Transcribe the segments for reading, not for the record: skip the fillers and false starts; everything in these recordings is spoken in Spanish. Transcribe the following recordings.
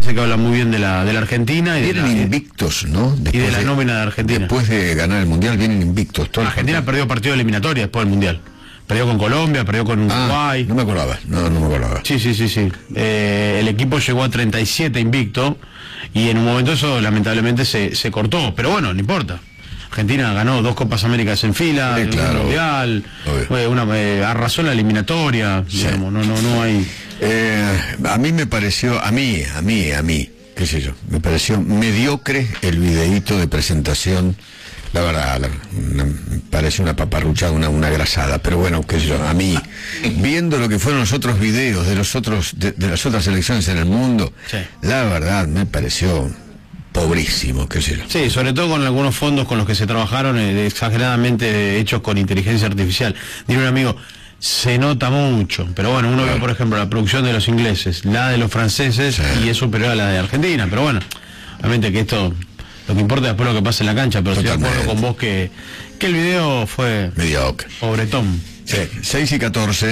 parece que habla muy bien de la Argentina. Vienen invictos, ¿no? Y de la nómina de Argentina. Después de ganar el Mundial vienen invictos. Argentina perdió partido de eliminatoria después del Mundial. Perdió con Colombia, perdió con Uruguay. No me acordaba, no me acordaba. Sí. El equipo llegó a 37 invicto y en un momento eso lamentablemente se cortó. Pero bueno, no importa. Argentina ganó 2 Copas Américas en fila, claro, un Mundial, arrasó la eliminatoria, sí. Digamos, no hay... A mí me pareció, a mí, qué sé yo, me pareció mediocre el videíto de presentación. La verdad, me parece una paparruchada, una grasada, pero bueno, qué sé yo, a mí, viendo lo que fueron los otros videos de las otras selecciones en el mundo, sí, la verdad me pareció pobrísimo, qué sé yo. Sí, sobre todo con algunos fondos con los que se trabajaron, exageradamente hechos con inteligencia artificial. Diría un amigo, se nota mucho, pero bueno, uno ve, por ejemplo, la producción de los ingleses, la de los franceses, sí, y es superior a la de Argentina, pero bueno, obviamente que esto... Lo que importa es después lo que pasa en la cancha, pero estoy de acuerdo con vos que el video fue... mediocre. Pobretón. Sí, 6:14.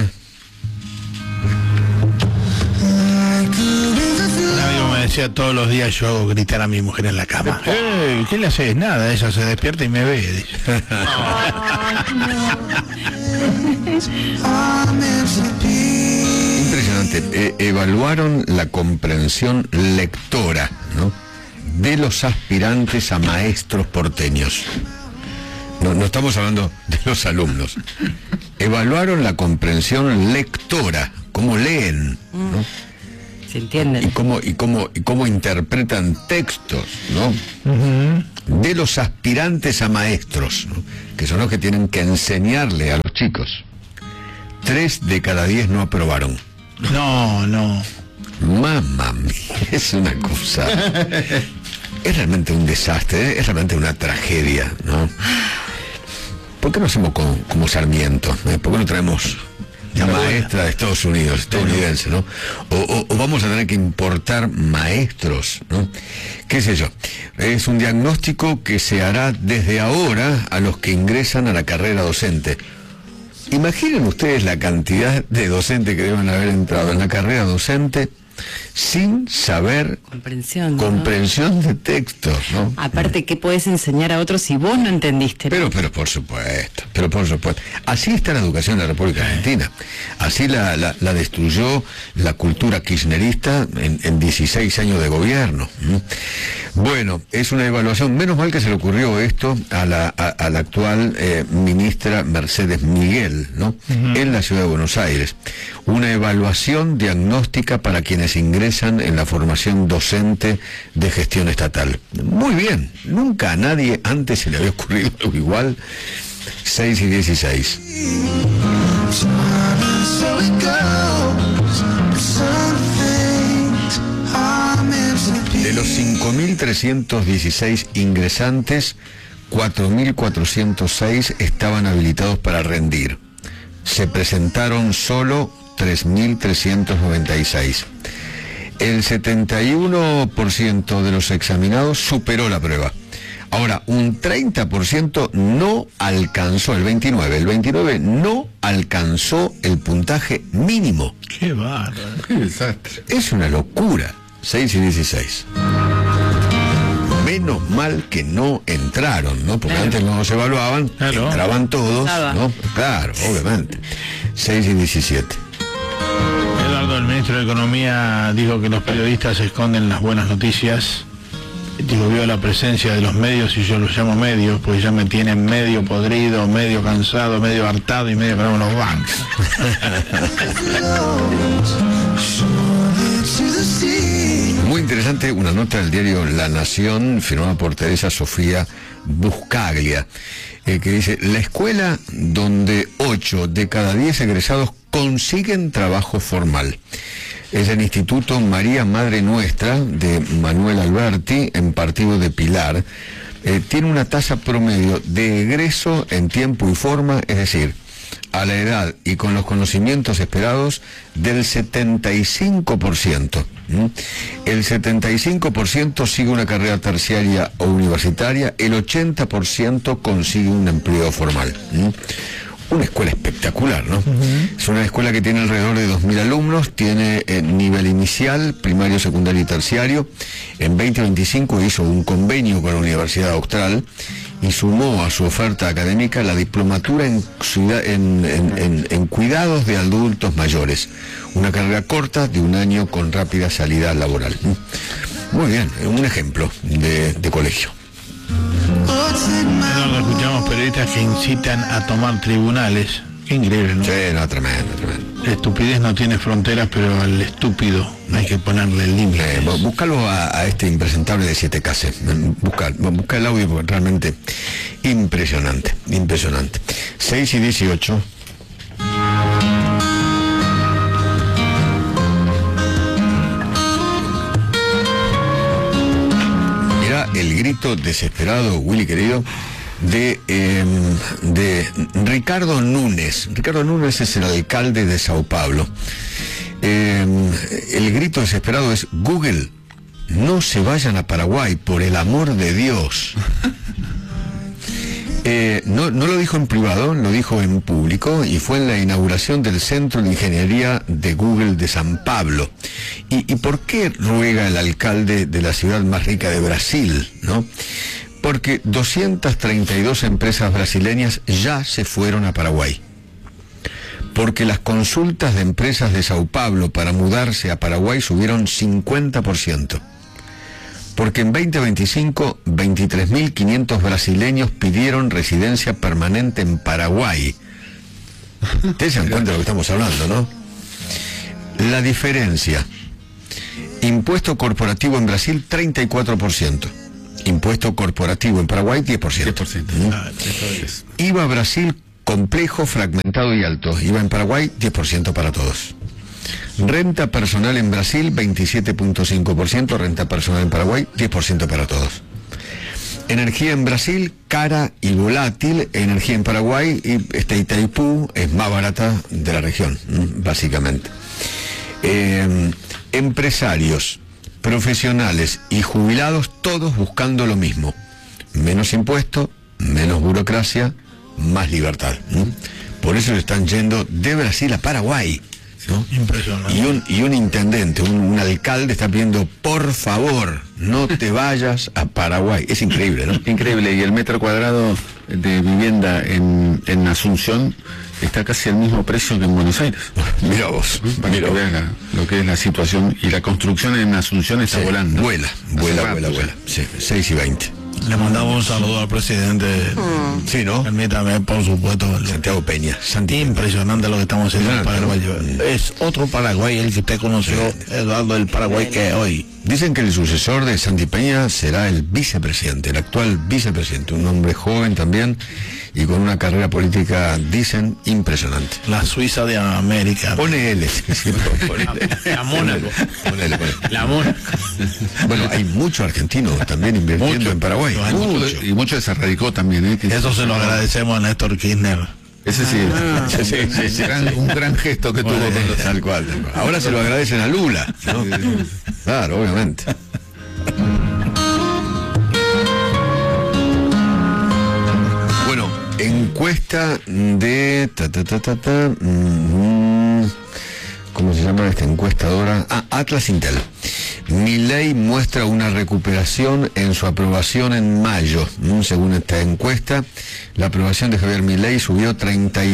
Un amigo me decía, todos los días yo hago gritar a mi mujer en la cama. ¿Qué le haces? Nada, ella se despierta y me ve. Dice. Impresionante. Evaluaron la comprensión lectora, ¿no?, de los aspirantes a maestros porteños. No estamos hablando de los alumnos. Evaluaron la comprensión lectora, cómo leen, ¿no? Se entienden. Y cómo interpretan textos, ¿no? De los aspirantes a maestros, ¿no?, que son los que tienen que enseñarle a los chicos. 3 de cada 10 no aprobaron. No. Mamma mía, es una cosa. Es realmente un desastre, es realmente una tragedia, ¿no? ¿Por qué no hacemos como Sarmiento? ¿Por qué no traemos la maestra de Estados Unidos, estadounidense, ¿no? O vamos a tener que importar maestros, ¿no? ¿Qué sé yo? Es un diagnóstico que se hará desde ahora a los que ingresan a la carrera docente. Imaginen ustedes la cantidad de docentes que deben haber entrado en la carrera docente sin saber comprensión de textos, ¿no? Aparte, ¿qué puedes enseñar a otros si vos no entendiste? Pero por supuesto. Así está la educación en la República Argentina. Así la destruyó la cultura kirchnerista en 16 años de gobierno. Bueno, es una evaluación. Menos mal que se le ocurrió esto a la actual ministra Mercedes Miguel, ¿no? En la ciudad de Buenos Aires. Una evaluación diagnóstica para quienes ingresan en la formación docente de gestión estatal. Muy bien, nunca a nadie antes se le había ocurrido algo igual. 6:16. De los 5.316 ingresantes, 4.406 estaban habilitados para rendir. Se presentaron solo 3.396. El 71% de los examinados superó la prueba. Ahora, un 30% no alcanzó, el 29 no alcanzó el puntaje mínimo. ¡Qué bárbaro! ¡Qué desastre! Es una locura. 6:16. Menos mal que no entraron, ¿no? Porque antes no se evaluaban, entraban todos, ¿no? Claro, obviamente. 6:17. Eduardo, el ministro de Economía, dijo que los periodistas esconden las buenas noticias. Digo, vio la presencia de los medios, y yo los llamo medios, pues ya me tienen medio podrido, medio cansado, medio hartado y medio que no los bancos. Muy interesante una nota del diario La Nación, firmada por Teresa Sofía Buscaglia, que dice: la escuela donde 8 de cada 10 egresados consiguen trabajo formal. Es el Instituto María Madre Nuestra de Manuel Alberti, en Partido de Pilar. Tiene una tasa promedio de egreso en tiempo y forma, es decir, a la edad y con los conocimientos esperados, del 75%. El 75% sigue una carrera terciaria o universitaria, el 80% consigue un empleo formal. una escuela espectacular, ¿no? Es una escuela que tiene alrededor de 2.000 alumnos, tiene nivel inicial, primario, secundario y terciario. En 2025 hizo un convenio con la Universidad Austral y sumó a su oferta académica la diplomatura en cuidados de adultos mayores. Una carrera corta de 1 año con rápida salida laboral. Muy bien, un ejemplo de colegio. Eduardo, escuchamos periodistas que incitan a tomar tribunales. Qué increíble, ¿no? Sí, no, tremendo. La estupidez no tiene fronteras, pero al estúpido hay que ponerle límites. Búscalo a este impresentable de 7K. Busca el audio porque realmente impresionante. 6:18. Mirá el grito desesperado, Willy querido, de Ricardo Núñez. Ricardo Núñez es el alcalde de Sao Paulo. El grito desesperado es: Google, no se vayan a Paraguay, por el amor de Dios. No lo dijo en privado, lo dijo en público, y fue en la inauguración del Centro de Ingeniería de Google de San Pablo. ¿Y por qué ruega el alcalde de la ciudad más rica de Brasil, no? Porque 232 empresas brasileñas ya se fueron a Paraguay. Porque las consultas de empresas de Sao Paulo para mudarse a Paraguay subieron 50%. Porque en 2025, 23.500 brasileños pidieron residencia permanente en Paraguay. Ustedes se dan cuenta de lo que estamos hablando, ¿no? La diferencia: impuesto corporativo en Brasil, 34%. Impuesto corporativo en Paraguay, 10%. 10%. IVA Brasil complejo, fragmentado y alto. IVA en Paraguay, 10% para todos. Renta personal en Brasil, 27.5%. Renta personal en Paraguay, 10% para todos. Energía en Brasil, cara y volátil. Energía en Paraguay, y Itaipú es más barata de la región, básicamente. Empresarios, profesionales y jubilados, todos buscando lo mismo: menos impuesto, menos burocracia, más libertad. Por eso le están yendo de Brasil a Paraguay, ¿no? Impresionante. Y un intendente, un alcalde está pidiendo: por favor, no te vayas a Paraguay. Es increíble, ¿no? Increíble. Y el metro cuadrado de vivienda en Asunción está casi al mismo precio que en Buenos Aires. Mira vos, Para que vean lo que es la situación. Y la construcción en Asunción está volando. Vuela. Sí, 6:20. Le mandamos un saludo al presidente. Sí, ¿no? Permítame, por supuesto. Santiago Peña. Impresionante lo que estamos haciendo en Paraguay. Es otro Paraguay el que usted conoció, Eduardo, del Paraguay que hoy. Dicen que el sucesor de Santi Peña será el vicepresidente, el actual vicepresidente, un hombre joven también y con una carrera política, dicen, impresionante. La Suiza de América. Ponele. La Mónaco. Ponele. La Mónaco. Bueno, hay muchos argentinos también invirtiendo en Paraguay. Y mucho se radicó también. Eso se lo agradecemos a Néstor Kirchner. Ese sí. Sí. Un gran gesto que tuvo con los... Tal cual. Ahora se lo agradecen a Lula, ¿no? Claro, obviamente. Bueno, encuesta de... ¿Cómo se llama esta encuestadora? Atlas Intel. Milei muestra una recuperación en su aprobación en mayo. Según esta encuesta, la aprobación de Javier Milei subió a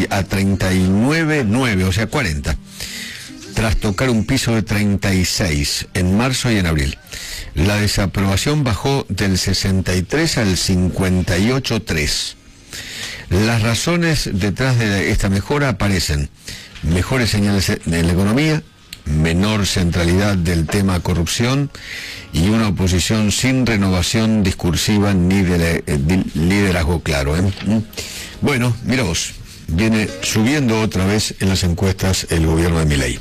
39,9, o sea, 40, tras tocar un piso de 36 en marzo y en abril. La desaprobación bajó del 63 al 58,3. Las razones detrás de esta mejora aparecen: mejores señales en la economía, menor centralidad del tema corrupción y una oposición sin renovación discursiva ni de liderazgo claro. Bueno, mira vos, viene subiendo otra vez en las encuestas el gobierno de Milei.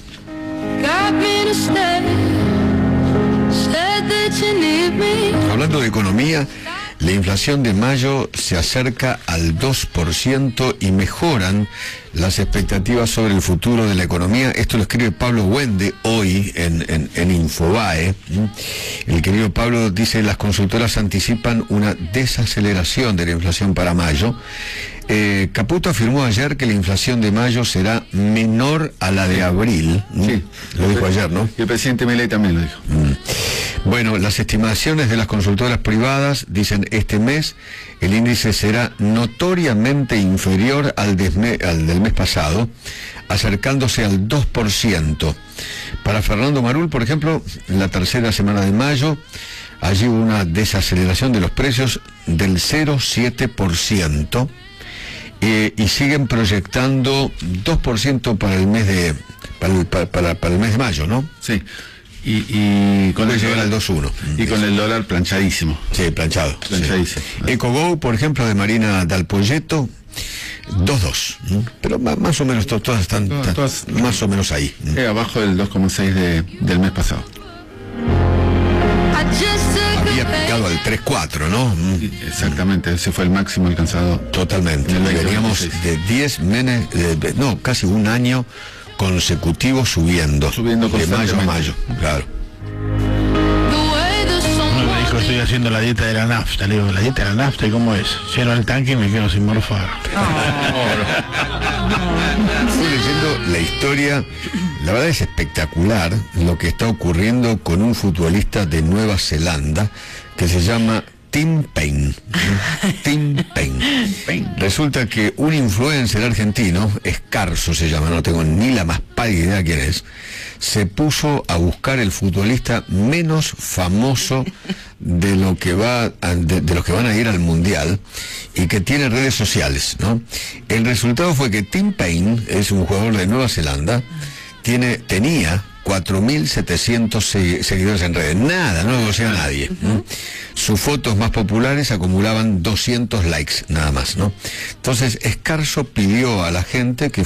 Hablando de economía, la inflación de mayo se acerca al 2% y mejoran las expectativas sobre el futuro de la economía. Esto lo escribe Pablo Wende hoy en Info. Infobae. El querido Pablo dice: las consultoras anticipan una desaceleración de la inflación para mayo. Caputo afirmó ayer que la inflación de mayo será menor a la de abril. Sí, lo dijo ayer, ¿no? Y el presidente Milei también lo dijo. Bueno, las estimaciones de las consultoras privadas dicen: este mes el índice será notoriamente inferior al del mes pasado, acercándose al 2%. Para Fernando Marul, por ejemplo, la tercera semana de mayo, allí hubo una desaceleración de los precios del 0,7%, y siguen proyectando 2% para el mes de para el mes de mayo, ¿no? Sí. Y con puede el llegar al dólar, 2,1. y con el dólar planchadísimo. Sí, planchado. Planchadísimo. Sí. EcoGo, por ejemplo, de Marina Dal Poyetto, 2,2. Pero más o menos todas están Todas- más o menos ahí. Abajo del 2,6 del mes pasado. Había picado al 3,4, ¿no? Exactamente, ese fue el máximo alcanzado. Totalmente. En el 2026. Veníamos de 10 meses, casi un año consecutivo subiendo. Subiendo de mayo a constantemente. mayo, claro. Uno me dijo: estoy haciendo la dieta de la nafta. Le digo: ¿la dieta de la nafta? ¿Y cómo es? Lleno el tanque y me quedo sin morfar. Estoy leyendo la historia, la verdad es espectacular lo que está ocurriendo con un futbolista de Nueva Zelanda que se llama Tim Payne. Tim Payne. Resulta que un influencer argentino, Escarzo se llama, no tengo ni la más pálida idea quién es, se puso a buscar el futbolista menos famoso de lo que de los que van a ir al Mundial y que tiene redes sociales, ¿no? El resultado fue que Tim Payne es un jugador de Nueva Zelanda, tenía 4.700 seguidores en redes. Nada, no lo conocía a nadie. Sus fotos más populares acumulaban 200 likes, nada más, ¿no? Entonces, Escarzo pidió a la gente que